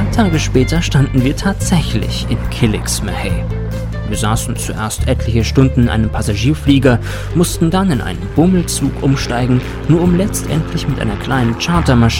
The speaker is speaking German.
Tage später standen wir tatsächlich in Kilixmahay. Wir saßen zuerst etliche Stunden in einem Passagierflieger, mussten dann in einen Bummelzug umsteigen, nur um letztendlich mit einer kleinen Chartermaschine